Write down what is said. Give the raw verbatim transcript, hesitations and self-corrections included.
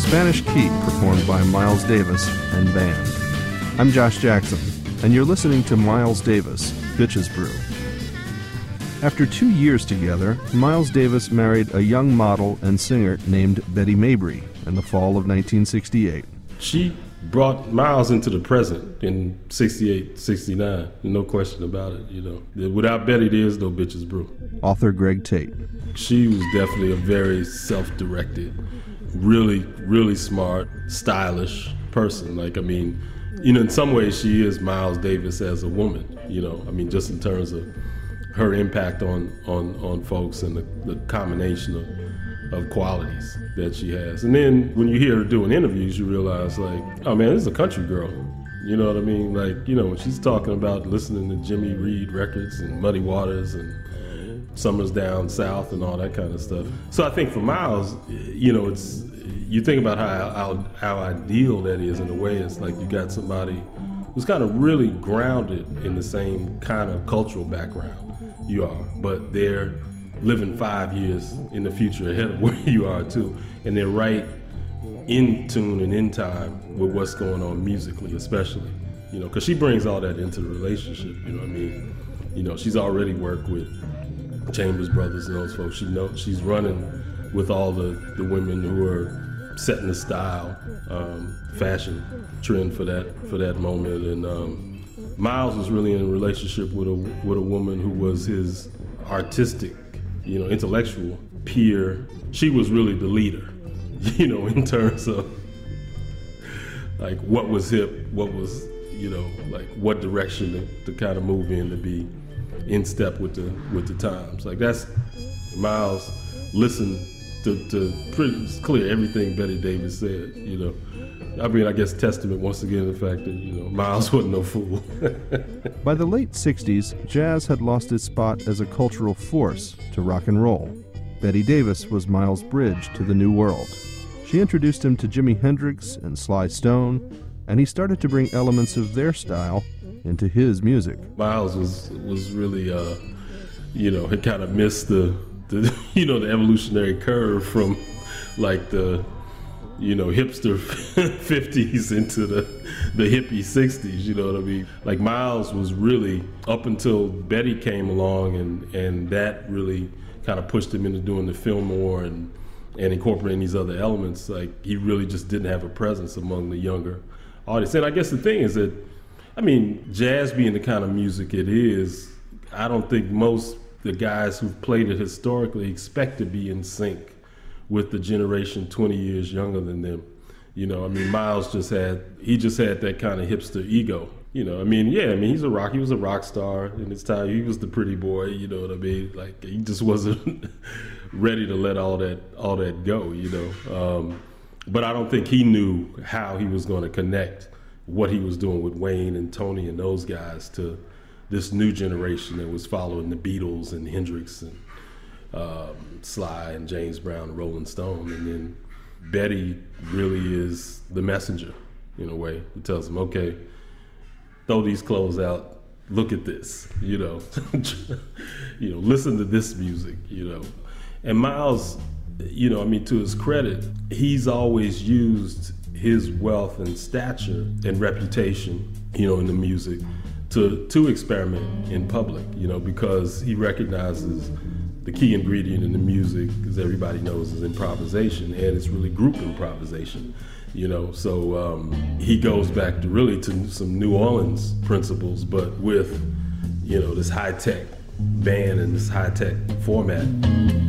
Spanish Key, performed by Miles Davis and band. I'm Josh Jackson, and you're listening to Miles Davis, Bitches Brew. After two years together, Miles Davis married a young model and singer named Betty Mabry in the fall of nineteen sixty-eight. She brought Miles into the present in sixty-eight, sixty-nine, no question about it, you know. Without Betty, there's no Bitches Brew. Author Greg Tate. She was definitely a very self-directed, really, really smart, stylish person. Like, I mean, you know, in some ways she is Miles Davis as a woman, you know. I mean, just in terms of her impact on, on, on folks and the, the combination of of qualities that she has. And then when you hear her doing interviews, you realize, like, oh man, this is a country girl. You know what I mean? Like, you know, when she's talking about listening to Jimmy Reed records and Muddy Waters and Summers Down South and all that kind of stuff. So I think for Miles, you know, it's, you think about how, how, how ideal that is in a way. It's like you got somebody who's kind of really grounded in the same kind of cultural background you are, but they're living five years in the future ahead of where you are too, and they're right in tune and in time with what's going on musically, especially, you know, because she brings all that into the relationship. You know what I mean? You know, she's already worked with Chambers Brothers and those folks. She knows she's running with all the the women who are setting the style, um, fashion trend for that for that moment. And um, Miles was really in a relationship with a with a woman who was his artistic, you know, intellectual peer. She was really the leader, you know, in terms of like what was hip, what was, you know, like what direction to, to kind of move in to be in step with the with the times. Like that's Miles listened to, to pretty clear everything Betty Davis said, you know. I mean, I guess testament once again to the fact that, you know, Miles wasn't no fool. By the late sixties, jazz had lost its spot as a cultural force to rock and roll. Betty Davis was Miles' bridge to the new world. She introduced him to Jimi Hendrix and Sly Stone, and he started to bring elements of their style into his music. Miles was was really, uh, you know, had kind of missed the, the, you know, the evolutionary curve from like the, you know, hipster fifties into the, the hippie sixties, you know what I mean? Like Miles was really, up until Betty came along and, and that really kind of pushed him into doing the Fillmore and, and incorporating these other elements. Like he really just didn't have a presence among the younger audience. And I guess the thing is that, I mean, jazz being the kind of music it is, I don't think most the guys who've played it historically expect to be in sync with the generation twenty years younger than them. You know, I mean, Miles just had, he just had that kind of hipster ego. You know, I mean, yeah, I mean, he's a rock, he was a rock star in his time. He was the pretty boy, you know what I mean? Like, he just wasn't ready to let all that, all that go, you know? Um, but I don't think he knew how he was going to connect what he was doing with Wayne and Tony and those guys to this new generation that was following the Beatles and Hendrix and Um, Sly and James Brown and Rolling Stone. And then Betty really is the messenger in a way. It tells them, okay, throw these clothes out, look at this, you know, you know, listen to this music, you know. And Miles, you know, I mean, to his credit, he's always used his wealth and stature and reputation, you know, in the music to, to experiment in public, you know, because he recognizes the key ingredient in the music, as everybody knows, is improvisation, and it's really group improvisation, you know. So um, he goes back to really to some New Orleans principles, but with, you know, this high-tech band and this high-tech format.